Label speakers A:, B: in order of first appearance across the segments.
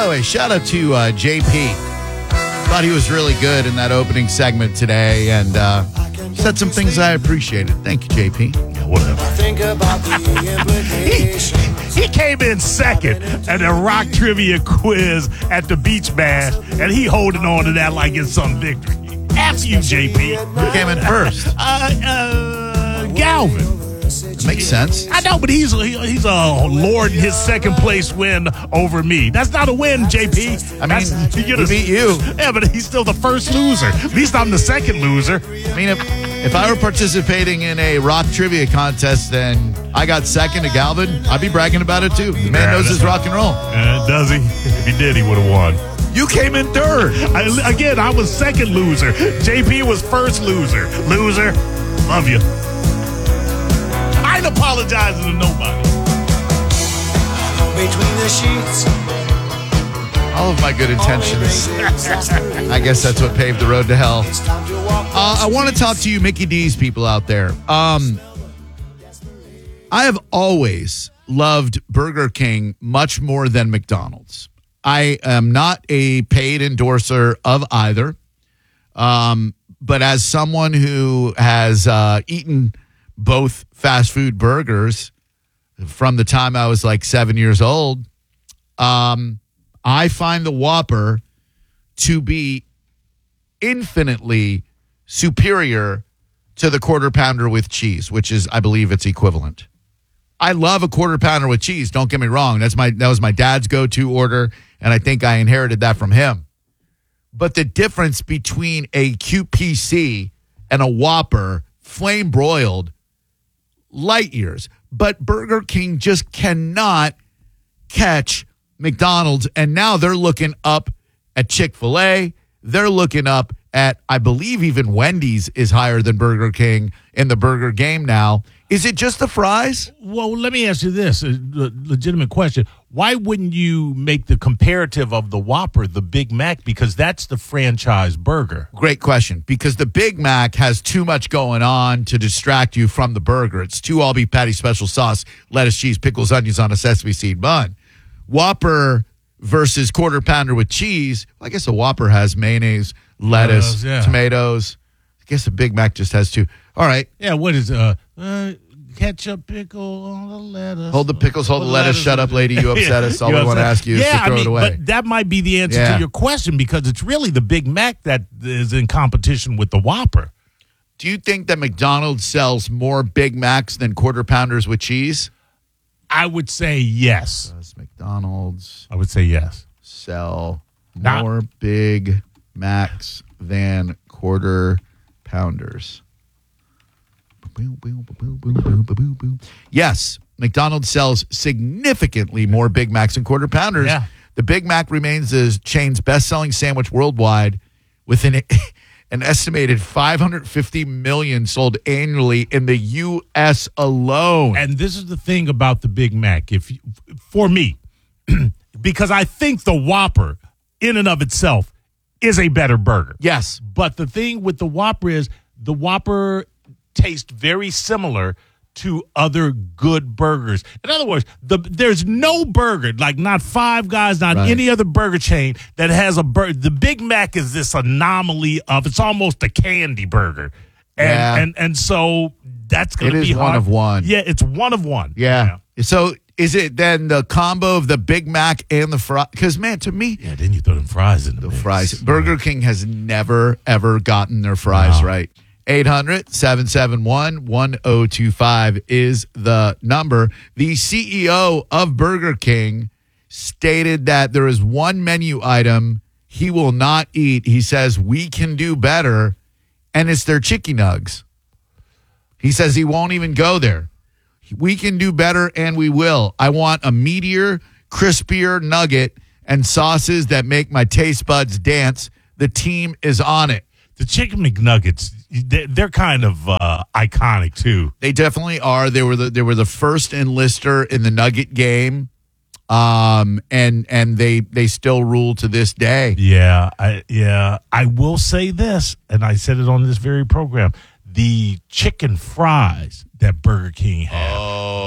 A: By the way, shout out to JP. Thought he was really good in that opening segment today and said some things I appreciated. Thank you, JP.
B: Yeah, whatever.
C: Think about the implications.
B: He came in second at the rock trivia quiz at the Beach Bash, and he holding on to that like it's some victory. After you, JP.
A: Who came in first?
B: Galvin.
A: That makes sense.
B: I know, but he's lording his second place win over me. That's not a win, JP.
A: I mean, he beat you.
B: Yeah, but he's still the first loser. At least I'm the second loser.
A: I mean, if I were participating in a rock trivia contest, then I got second to Galvin, I'd be bragging about it too. The man knows his rock and roll.
B: Does he? If he did, he would have won.
A: You came in third.
B: I was second loser. JP was first loser. Loser, love you. I ain't apologizing to nobody.
C: Between the sheets.
A: All of my good intentions. I guess that's what paved the road to hell. I want to talk to you Mickey D's people out there. I have always loved Burger King much more than McDonald's. I am not a paid endorser of either. But as someone who has eaten both fast food burgers from the time I was like 7 years old, I find the Whopper to be infinitely superior to the Quarter Pounder with cheese, which is, I believe, its equivalent. I love a Quarter Pounder with cheese. Don't get me wrong. That was my dad's go-to order, and I think I inherited that from him. But the difference between a QPC and a Whopper, flame broiled, light years. But Burger King just cannot catch McDonald's, and now they're looking up at Chick-fil-A. They're looking up at, I believe even Wendy's is higher than Burger King in the burger game now. Is it just the fries?
B: Well, let me ask you this, a legitimate question. Why wouldn't you make the comparative of the Whopper, the Big Mac, because that's the franchise burger?
A: Great question, because the Big Mac has too much going on to distract you from the burger. It's 2 all-beef patty, special sauce, lettuce, cheese, pickles, onions on a sesame seed bun. Whopper versus Quarter Pounder with cheese, well, I guess a Whopper has mayonnaise, lettuce, tomatoes. I guess a Big Mac just has 2. All right.
B: Yeah, what is ketchup, pickle, on the lettuce.
A: Hold the pickles, hold the lettuce. Shut up, lady. You upset us. All we want to ask you is to throw it away.
B: But that might be the answer to your question, because it's really the Big Mac that is in competition with the Whopper.
A: Do you think that McDonald's sells more Big Macs than Quarter Pounders with cheese?
B: I would say yes.
A: Does McDonald's
B: I would say yes.
A: sell more Big Macs than Quarter Pounders? Yes, McDonald's sells significantly more Big Macs and Quarter Pounders.
B: Yeah.
A: The Big Mac remains the chain's best-selling sandwich worldwide, with an estimated 550 million sold annually in the U.S. alone.
B: And this is the thing about the Big Mac, for me, because I think the Whopper, in and of itself, is a better burger.
A: Yes.
B: But the thing with the Whopper is the Whopper tastes very similar to other good burgers. In other words, there's no burger, like not Five Guys, not any other burger chain that has a burger. The Big Mac is this anomaly of, it's almost a candy burger. And so that's going to be hard.
A: It is one of one.
B: Yeah, it's one of one.
A: Yeah. So is it then the combo of the Big Mac and the fries? Because, man, to me,
B: yeah, then you throw them fries in the mix.
A: Fries. Burger King has never, ever gotten their fries right. 800-771-1025 is the number. The CEO of Burger King stated that there is one menu item he will not eat. He says, we can do better, and it's their chicken nugs. He says he won't even go there. We can do better, and we will. I want a meatier, crispier nugget and sauces that make my taste buds dance. The team is on it.
B: The Chicken McNuggets, they're kind of iconic too.
A: They definitely are. They were the first enlister in the nugget game, and they still rule to this day.
B: Yeah. I will say this, and I said it on this very program: the chicken fries that Burger King has,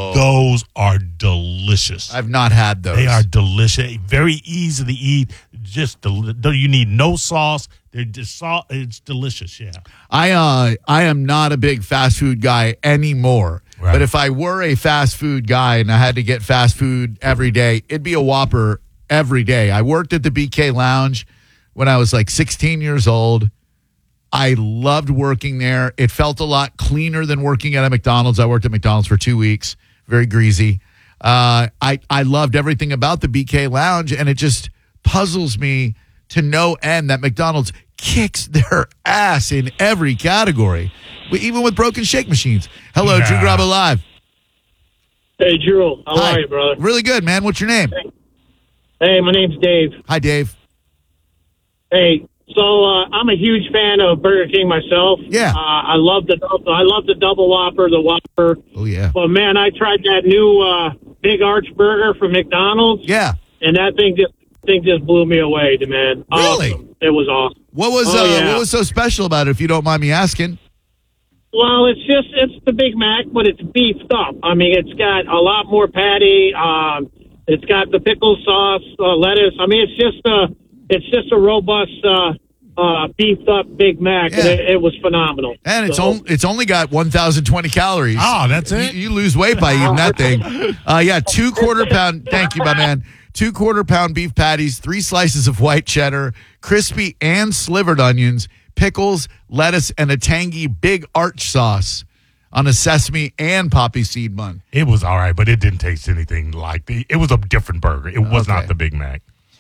B: Those are delicious.
A: I've not had those.
B: They are delicious. Very easy to eat. You need no sauce. They're just it's delicious. Yeah.
A: I am not a big fast food guy anymore.
B: Right.
A: But if I were a fast food guy and I had to get fast food every day, it'd be a Whopper every day. I worked at the BK Lounge when I was like 16 years old. I loved working there. It felt a lot cleaner than working at a McDonald's. I worked at McDonald's for 2 weeks. Very greasy. I loved everything about the BK Lounge, and it just puzzles me to no end that McDonald's kicks their ass in every category, even with broken shake machines. Hello, Drew Garabo Live.
D: Hey, Drew. How
A: Hi.
D: are you, brother?
A: Really good, man. What's your name?
D: Hey, my name's Dave.
A: Hi, Dave.
D: Hey, so I'm a huge fan of Burger King myself.
A: Yeah.
D: I love the double Whopper, the Whopper.
A: Oh, yeah.
D: But man, I tried that new Big Arch Burger from McDonald's.
A: Yeah.
D: And that thing just blew me away, man.
A: Really?
D: Awesome. It was awesome.
A: What was
D: yeah.
A: what was so special about it, if you don't mind me asking?
D: Well, it's the Big Mac, but it's beefed up. I mean, it's got a lot more patty. It's got the pickle sauce, lettuce. I mean, it's just a robust beefed up Big Mac.
A: Yeah.
D: And it was phenomenal.
A: And it's only got 1,020 calories.
B: Oh, that's it?
A: You lose weight by eating that thing. Yeah, 2 quarter-pound. Thank you, my man. 2 quarter-pound beef patties, 3 slices of white cheddar, crispy and slivered onions, pickles, lettuce, and a tangy Big Arch sauce on a sesame and poppy seed bun.
B: It was all right, but it didn't taste anything like it was a different burger. It was not the Big Mac.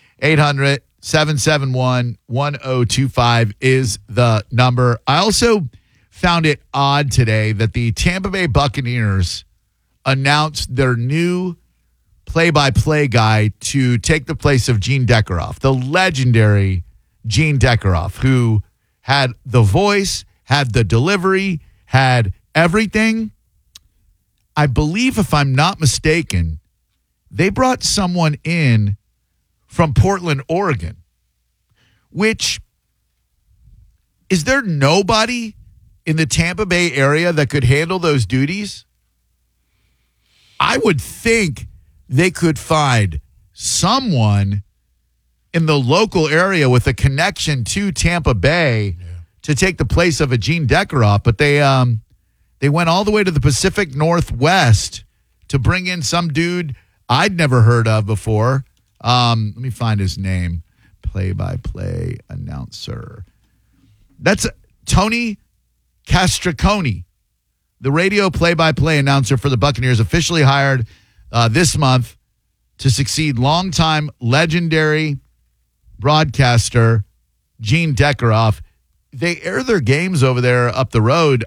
A: 800-771-1025 is the number. I also found it odd today that the Tampa Bay Buccaneers announced their new play-by-play guy to take the place of Gene Deckerhoff, the legendary Gene Deckerhoff, who had the voice, had the delivery, had everything. I believe, if I'm not mistaken, they brought someone in from Portland, Oregon, which, is there nobody in the Tampa Bay area that could handle those duties? I would think they could find someone in the local area with a connection to Tampa Bay to take the place of a Gene Deckerhoff, but they went all the way to the Pacific Northwest to bring in some dude I'd never heard of before. Let me find his name. Play-by-play announcer. That's Tony Castriconi, the radio play-by-play announcer for the Buccaneers, officially hired this month to succeed longtime legendary broadcaster Gene Deckerhoff. They air their games over there up the road.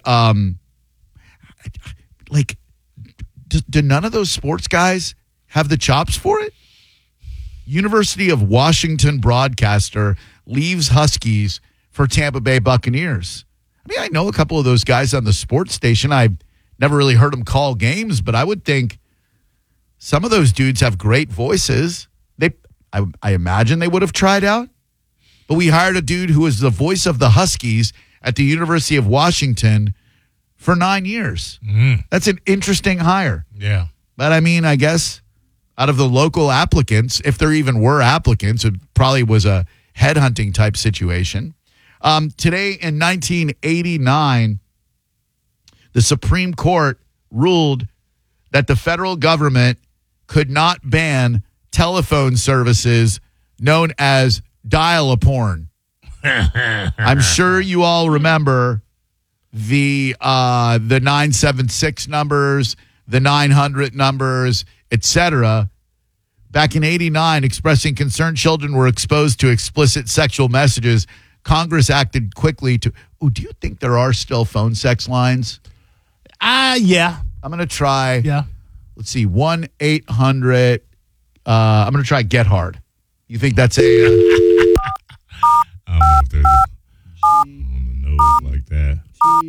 A: Do none of those sports guys have the chops for it? University of Washington broadcaster leaves Huskies for Tampa Bay Buccaneers. I mean, I know a couple of those guys on the sports station. I've never really heard them call games, but I would think some of those dudes have great voices. I imagine they would have tried out. But we hired a dude who was the voice of the Huskies at the University of Washington for 9 years. That's an interesting hire.
B: Yeah.
A: But I mean, I guess out of the local applicants, if there even were applicants, it probably was a headhunting type situation. Today in 1989, the Supreme Court ruled that the federal government could not ban telephone services known as dial-a-porn. I'm sure you all remember the 976 numbers, the 900 numbers, etc. Back in 89, expressing concern children were exposed to explicit sexual messages, Congress acted quickly to... Ooh, do you think there are still phone sex lines?
B: Yeah.
A: I'm going to try...
B: Yeah.
A: Let's see, 1-800... I'm going to try Get Hard. You think that's a...
B: I don't know if there's on the nose like that.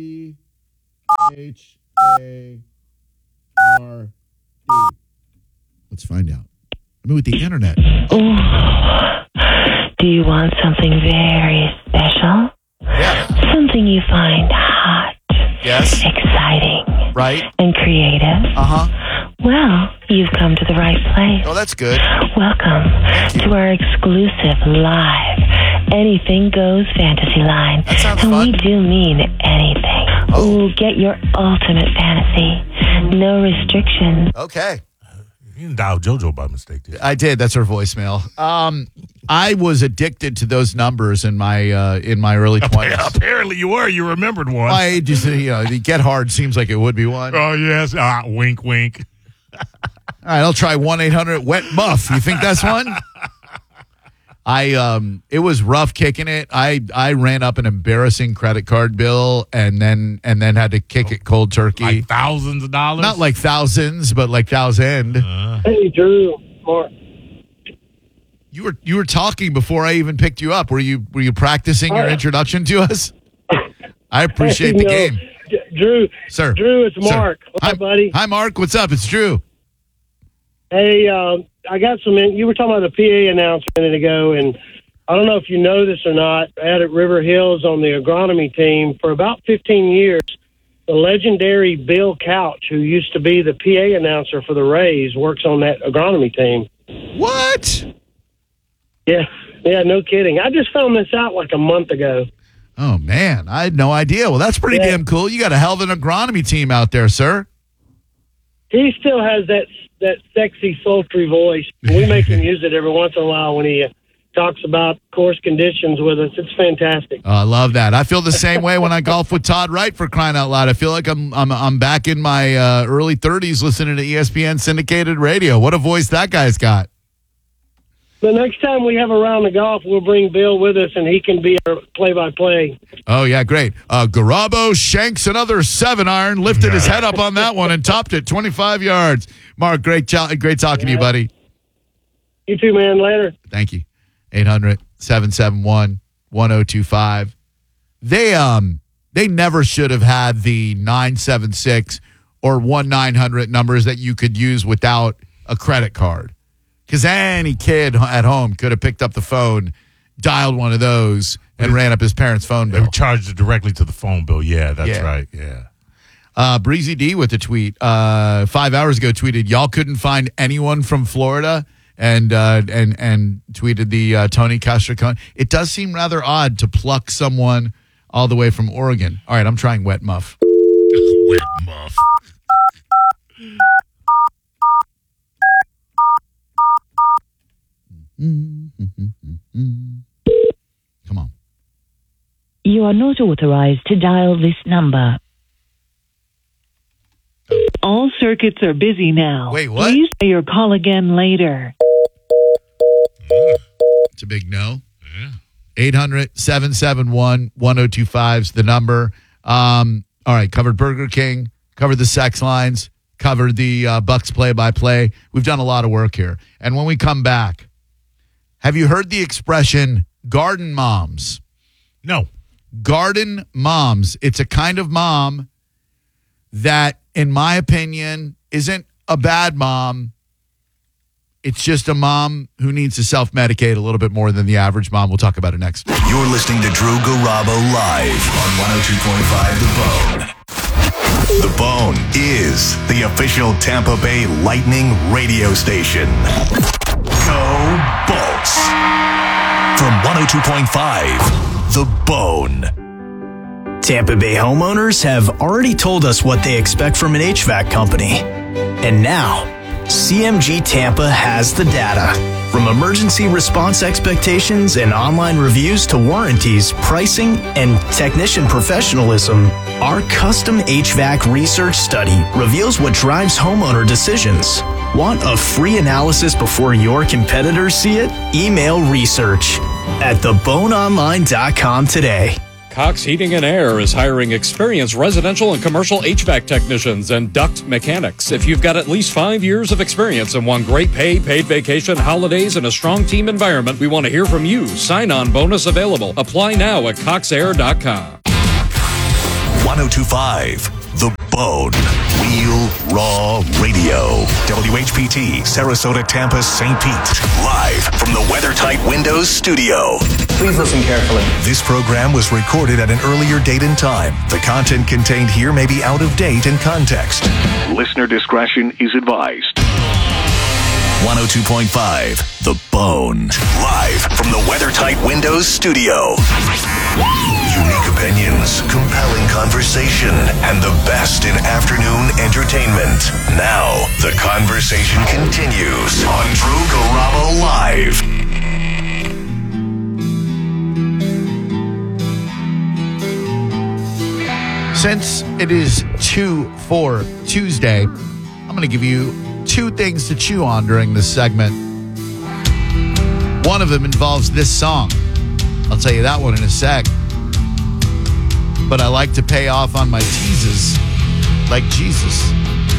A: THARD. Let's find out. I mean, with the internet.
E: Ooh. Do you want something very special?
A: Yeah.
E: Something you find hot,
A: Yes.
E: exciting,
A: Right.
E: and creative?
A: Uh-huh.
E: Well, you've come to the right place.
A: Oh, that's good.
E: Welcome to our exclusive live Anything Goes fantasy line.
A: That sounds
E: and
A: fun.
E: we do mean anything.
A: Oh.
E: Ooh, get your ultimate fantasy. No restrictions.
A: Okay.
B: You didn't dial JoJo by mistake, did you?
A: I did. That's her voicemail. I was addicted to those numbers in my early 20s.
B: Apparently you were. You remembered one.
A: I just, the Get Hard seems like it would be one.
B: Oh, yes. Wink, wink.
A: All right, I'll try 1-800-WET-MUFF. You think that's one? It was rough kicking it. I ran up an embarrassing credit card bill and then had to kick it cold turkey.
B: Like thousands of dollars?
A: Not like thousands, but like thousand.
D: Hey, Drew, Mark.
A: You were talking before I even picked you up. Were you practicing your introduction to us? I appreciate the game.
D: Drew,
A: Sir.
D: Drew, it's Mark.
A: Sir.
D: What's up, buddy?
A: Hi, Mark. What's up? It's Drew.
D: Hey, I got some. You were talking about the PA announcement a minute ago, and I don't know if you know this or not. Out at River Hills on the agronomy team for about 15 years, the legendary Bill Couch, who used to be the PA announcer for the Rays, works on that agronomy team.
A: What?
D: Yeah, no kidding. I just found this out like a month ago.
A: Oh, man. I had no idea. Well, that's pretty damn cool. You got a hell of an agronomy team out there, sir.
D: He still has that sexy, sultry voice. We make him use it every once in a while when he talks about course conditions with us. It's fantastic.
A: Oh, I love that. I feel the same way when I golf with Todd Wright, for crying out loud. I feel like I'm back in my early 30s listening to ESPN syndicated radio. What a voice that guy's got.
D: The next time we have a round of golf, we'll bring Bill with us, and he can be our play-by-play.
A: Oh, yeah, great. Garabo shanks another 7-iron, lifted his head up on that one and topped it 25 yards. Mark, great talking to you, buddy.
D: You too, man. Later.
A: Thank you. 800-771-1025. They never should have had the 976 or 1-900 numbers that you could use without a credit card. Because any kid at home could have picked up the phone, dialed one of those, and ran up his parents' phone bill.
B: They charged it directly to the phone bill. Yeah, that's
A: Yeah.
B: right. Yeah.
A: Breezy D with the tweet 5 hours ago tweeted, y'all couldn't find anyone from Florida, and tweeted the Tony Castricone. It does seem rather odd to pluck someone all the way from Oregon. All right, I'm trying Wet Muff.
B: Wet muff.
A: Come on.
E: You are not authorized to dial this number. All circuits are busy now.
A: Wait, what?
E: Please try your call again later.
A: It's a big no. 800-771-1025 is the number. All right, covered Burger King, covered the sex lines, covered the Bucks play-by-play. We've done a lot of work here. And when we come back, have you heard the expression garden moms?
B: No.
A: Garden moms. It's a kind of mom that, in my opinion, isn't a bad mom. It's just a mom who needs to self-medicate a little bit more than the average mom. We'll talk about it next.
F: You're listening to Drew Garabo live on 102.5 The Bone. The Bone is the official Tampa Bay Lightning radio station. Go Bolts. From 102.5 The Bone.
G: Tampa Bay homeowners have already told us what they expect from an HVAC company. And now, CMG Tampa has the data. From emergency response expectations and online reviews to warranties, pricing, and technician professionalism, our custom HVAC research study reveals what drives homeowner decisions. Want a free analysis before your competitors see it? Email research at theboneonline.com today.
H: Cox Heating and Air is hiring experienced residential and commercial HVAC technicians and duct mechanics. If you've got at least 5 years of experience and want great pay, paid vacation, holidays, and a strong team environment, we want to hear from you. Sign-on bonus available. Apply now at coxair.com.
F: 102.5 The Bone. Real Raw Radio. WHPT, Sarasota, Tampa, St. Pete. Live from the Weather WeatherTight Windows studio.
I: Please listen carefully.
F: This program was recorded at an earlier date and time. The content contained here may be out of date in context. Listener discretion is advised. 102.5 The Bone. Live from the WeatherTight Windows studio. Unique opinions, compelling conversation, and the best in afternoon entertainment. Now, the conversation continues on Drew Garabo Live.
A: Since it is 2-4 Tuesday, I'm going to give you 2 things to chew on during this segment. One of them involves this song. I'll tell you that one in a sec. But I like to pay off on my teases like Jesus.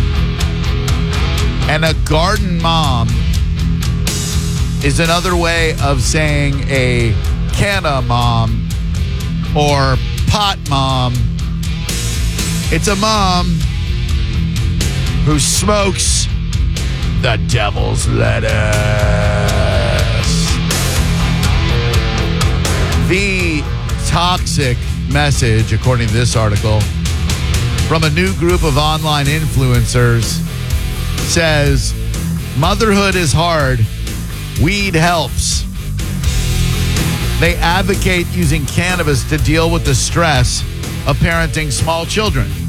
A: And a garden mom is another way of saying a canna mom or pot mom. It's a mom who smokes the devil's lettuce. The toxic message, according to this article, from a new group of online influencers says, motherhood is hard. Weed helps. They advocate using cannabis to deal with the stress of parenting small children.